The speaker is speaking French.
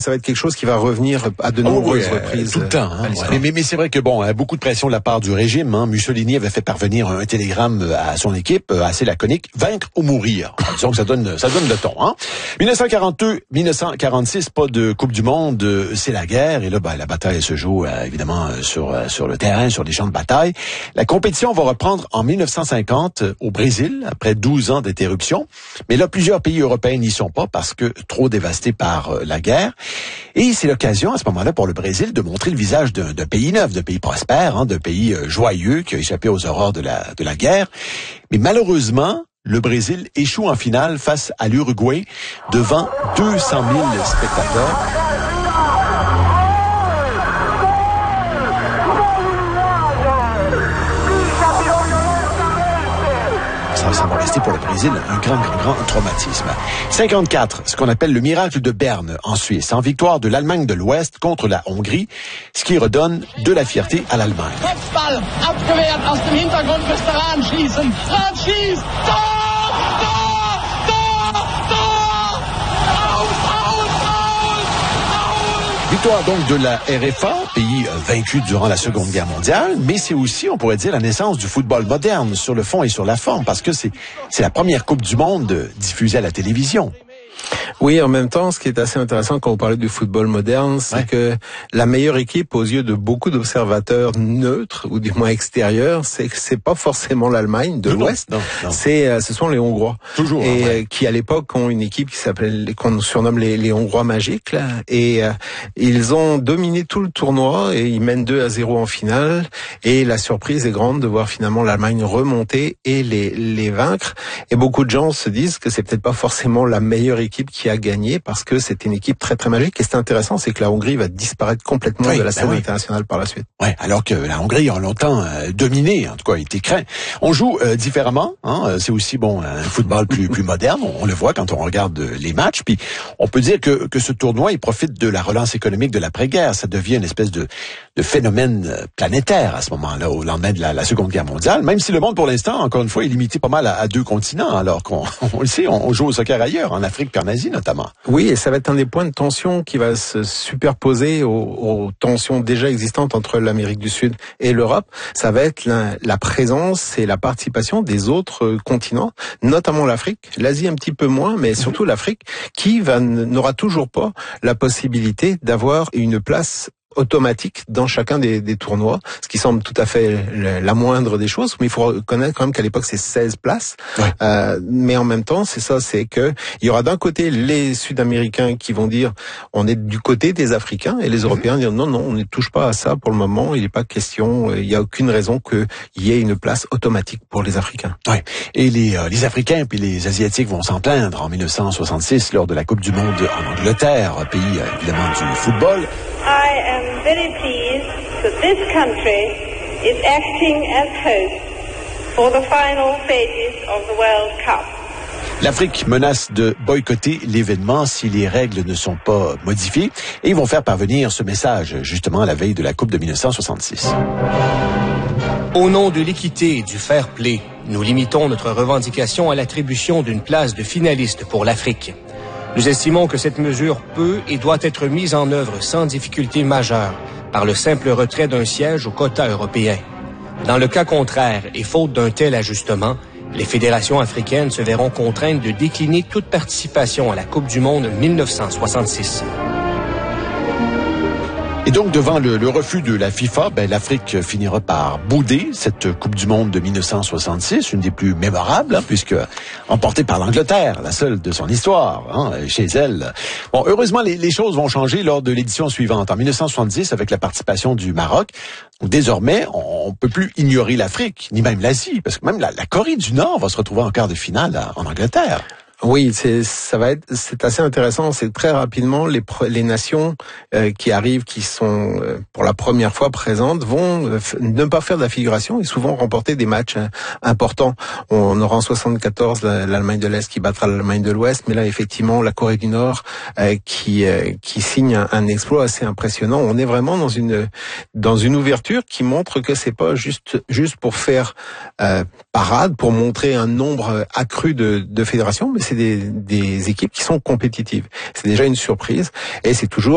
Ça va être quelque chose qui va revenir à de nombreuses reprises. Tout le temps. Mais c'est vrai que beaucoup de pression de la part du régime. Mussolini avait fait parvenir un télégramme à son équipe assez laconique: vaincre ou mourir. Disons que ça donne le ton. 1942-1946, pas de Coupe du Monde, c'est la guerre. Et là, la bataille se joue évidemment sur le terrain, sur les champs de bataille. La compétition va reprendre en 1950 au Brésil, après 12 ans d'interruption. Mais là, plusieurs pays européens n'y sont pas parce que trop dévastés par la guerre. Et c'est l'occasion, à ce moment-là, pour le Brésil de montrer le visage d'un pays neuf, d'un pays prospère, d'un pays joyeux qui a échappé aux horreurs de la guerre. Mais malheureusement, le Brésil échoue en finale face à l'Uruguay devant 200 000 spectateurs. Ça va rester pour le Brésil un grand traumatisme. 54, ce qu'on appelle le miracle de Berne en Suisse, en victoire de l'Allemagne de l'Ouest contre la Hongrie, ce qui redonne de la fierté à l'Allemagne. Victoire donc de la RFA, pays vaincu durant la Seconde Guerre mondiale, mais c'est aussi, on pourrait dire, la naissance du football moderne sur le fond et sur la forme, parce que c'est la première Coupe du Monde diffusée à la télévision. Oui, en même temps, ce qui est assez intéressant quand on parlait du football moderne, c'est que la meilleure équipe aux yeux de beaucoup d'observateurs neutres, ou du moins extérieurs, c'est pas forcément l'Allemagne de l'Ouest, ce sont les Hongrois. Toujours. Et qui à l'époque ont une équipe qu'on surnomme les Hongrois magiques, là. Et ils ont dominé tout le tournoi et ils mènent 2-0 en finale. Et la surprise est grande de voir finalement l'Allemagne remonter et les vaincre. Et beaucoup de gens se disent que c'est peut-être pas forcément la meilleure équipe qui a gagné parce que c'était une équipe très magique. Et c'est intéressant, c'est que la Hongrie va disparaître complètement de la scène internationale par la suite. Ouais, alors que la Hongrie a longtemps dominé, en tout cas, a été craint. On joue différemment, c'est aussi un football plus moderne. On le voit quand on regarde les matchs. Puis on peut dire que ce tournoi, il profite de la relance économique de l'après-guerre. Ça devient une espèce de phénomène planétaire à ce moment-là, au lendemain de la Seconde Guerre mondiale. Même si le monde, pour l'instant, encore une fois, est limité pas mal à 2 continents, alors qu'on le sait, on joue au soccer ailleurs, en Afrique, en Asie notamment. Oui, et ça va être un des points de tension qui va se superposer aux tensions déjà existantes entre l'Amérique du Sud et l'Europe. Ça va être la présence et la participation des autres continents, notamment l'Afrique, l'Asie un petit peu moins, mais surtout l'Afrique, qui n'aura toujours pas la possibilité d'avoir une place automatique dans chacun des tournois, ce qui semble tout à fait la moindre des choses, mais il faut reconnaître quand même qu'à l'époque c'est 16 places. Mais en même temps, c'est que il y aura d'un côté les Sud-Américains qui vont dire on est du côté des Africains et les Européens dire non, on ne touche pas à ça pour le moment, il n'est pas question, il n'y a aucune raison qu'il y ait une place automatique pour les Africains. Ouais. Et les Africains puis les Asiatiques vont s'en plaindre en 1966 lors de la Coupe du Monde en Angleterre, pays évidemment du football. I am very pleased that this country is acting as host for the final stages of the World Cup. L'Afrique menace de boycotter l'événement si les règles ne sont pas modifiées et ils vont faire parvenir ce message justement à la veille de la Coupe de 1966. Au nom de l'équité et du fair play, nous limitons notre revendication à l'attribution d'une place de finaliste pour l'Afrique. Nous estimons que cette mesure peut et doit être mise en œuvre sans difficulté majeure par le simple retrait d'un siège au quota européen. Dans le cas contraire et faute d'un tel ajustement, les fédérations africaines se verront contraintes de décliner toute participation à la Coupe du Monde 1966. Et donc, devant le refus de la FIFA, l'Afrique finira par bouder cette Coupe du Monde de 1966, une des plus mémorables, puisque emportée par l'Angleterre, la seule de son histoire, chez elle. Bon, heureusement, les choses vont changer lors de l'édition suivante, en 1970, avec la participation du Maroc. Désormais, on peut plus ignorer l'Afrique, ni même l'Asie, parce que même la Corée du Nord va se retrouver en quart de finale en Angleterre. Oui, c'est assez intéressant. C'est très rapidement les nations qui arrivent, qui sont pour la première fois présentes, vont ne pas faire de la figuration et souvent remporter des matchs importants. On aura en 74 l'Allemagne de l'Est qui battra l'Allemagne de l'Ouest, mais là effectivement la Corée du Nord qui signe un exploit assez impressionnant. On est vraiment dans une ouverture qui montre que c'est pas juste pour faire parade, pour montrer un nombre accru de fédérations, mais c'est des équipes qui sont compétitives. C'est déjà une surprise et c'est toujours